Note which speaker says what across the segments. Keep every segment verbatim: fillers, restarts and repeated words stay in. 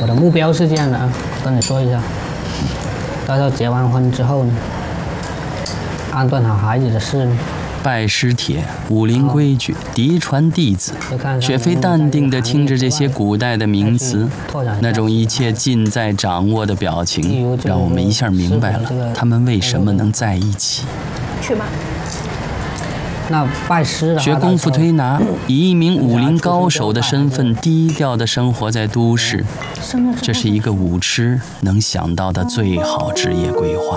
Speaker 1: 我的目标是这样的啊，跟你说一下，到时候结完婚之后呢，安顿好孩子的事呢。
Speaker 2: 拜师帖、武林规矩、嫡传弟子，雪飞淡定地听着这些古代的名词，那种一切尽在掌握的表情，让我们一下明白了他们为什么能在一起。
Speaker 3: 去吧。
Speaker 1: 那拜师
Speaker 2: 学功夫推拿，以一名武林高手的身份，低调地生活在都市，这是一个武痴能想到的最好职业规划。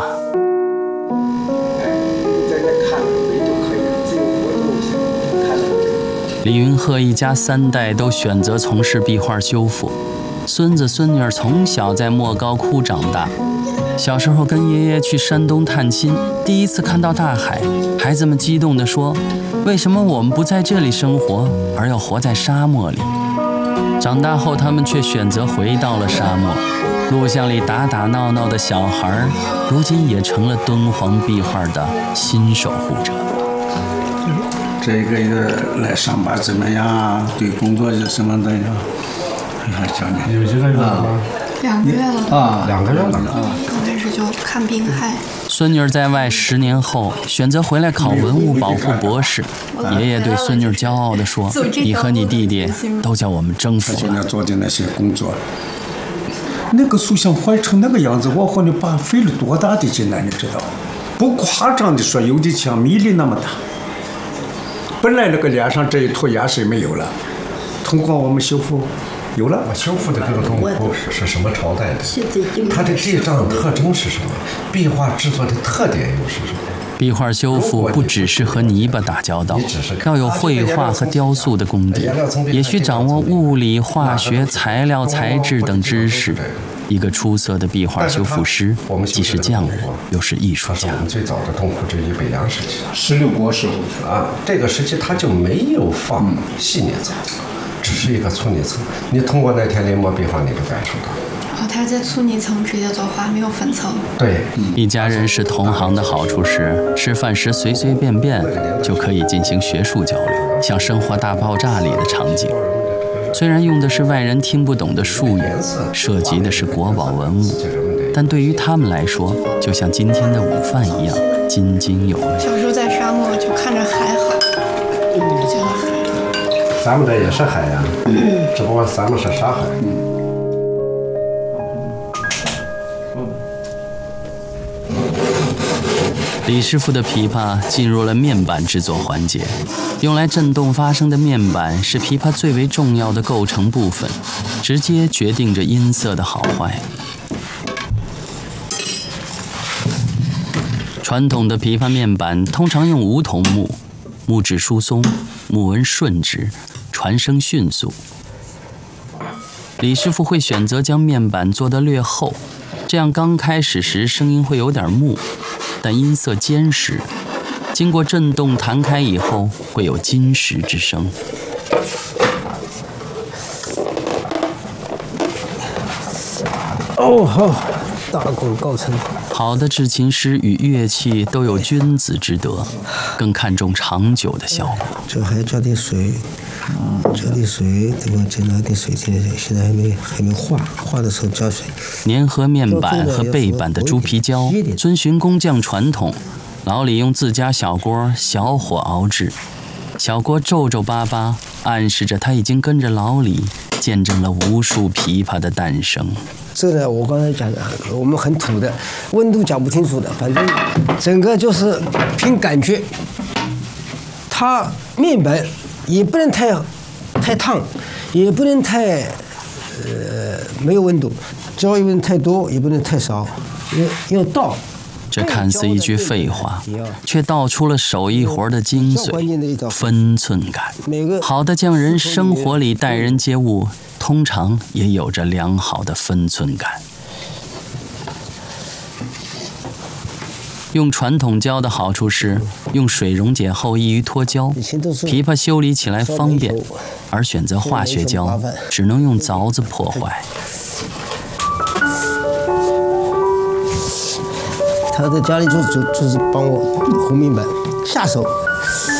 Speaker 2: 李云鹤一家三代都选择从事壁画修复，孙子孙女从小在莫高窟长大。小时候跟爷爷去山东探亲，第一次看到大海，孩子们激动地说：“为什么我们不在这里生活，而要活在沙漠里？”长大后，他们却选择回到了沙漠。录像里打打闹闹的小孩，如今也成了敦煌壁画的新守护者。
Speaker 4: 这个月来上班怎么样？对工作是什么的呀？还讲讲。
Speaker 5: 有几个月了吗？
Speaker 3: 两个月了。
Speaker 5: 啊，两个月了。
Speaker 3: 啊，刚开始就看病害。
Speaker 2: 孙女在外十年后选择回来考文物保护博士，爷爷对孙女骄傲地说：“你和你弟弟都叫我们征服了。”
Speaker 4: 现在做的那些工作，那个塑像坏成那个样子，我和你爸费了多大的劲呢？你知道？不夸张的说，有的像米粒那么大。本来那个脸上这一坨牙是没有了，通过我们修复有了。
Speaker 5: 修复的这个洞窟是什么朝代的？它的地障特征是什么？壁画制作的特点又是什么？
Speaker 2: 壁画修复不只是和泥巴打交道，要有绘画和雕塑的功底，也需掌握物理、化学、材料、材质等知识。一个出色的壁画修复师，既是匠人，又是艺术家。
Speaker 5: 最早的洞窟之一，北洋时期，
Speaker 4: 十六国时候
Speaker 5: 啊，这个时期他就没有放细泥层，只是一个粗泥层。你通过那天临摹壁画，你就感受到。
Speaker 3: 哦，他在粗泥层直接作画，没有分层。
Speaker 5: 对，
Speaker 2: 一家人是同行的好处是，吃饭时随随便便就可以进行学术交流，像《生活大爆炸》里的场景。虽然用的是外人听不懂的术语，涉及的是国宝文物，但对于他们来说，就像今天的午饭一样津津有味。
Speaker 3: 小时候在沙漠就看着海好，就觉得海。
Speaker 5: 咱们这也是海呀，嗯、只不过咱们是沙海。嗯
Speaker 2: 李师傅的琵琶进入了面板制作环节，用来震动发声的面板是琵琶最为重要的构成部分，直接决定着音色的好坏。传统的琵琶面板通常用梧桐木，木质疏松，木纹顺直，传声迅速。李师傅会选择将面板做得略厚，这样刚开始时声音会有点木，但音色坚实，经过震动弹开以后，会有金石之声。
Speaker 1: 哦，好，大功告成。
Speaker 2: 好的制琴师与乐器都有君子之德，更看重长久的效果。
Speaker 6: 这还加点水，这里水，这个再拿点水进去，现在还没还没化，化的时候加水。
Speaker 2: 粘合面板和背板的猪皮胶，遵循工匠传统，老李用自家小锅小火熬制，小锅皱皱巴巴，暗示着他已经跟着老李见证了无数琵琶的诞生。
Speaker 6: 这呢，我刚才讲的，我们很土的，温度讲不清楚的，反正整个就是凭感觉。它面板也不能太太烫，也不能太呃没有温度，胶也不能太多，也不能太少，要要到。
Speaker 2: 这看似一句废话，却道出了手艺活的精髓，分寸感。好的匠人生活里待人接物，通常也有着良好的分寸感。用传统胶的好处是，用水溶解后易于脱胶，琵琶修理起来方便；而选择化学胶，只能用凿子破坏。
Speaker 6: 他在家里就就就是帮我糊面板，下手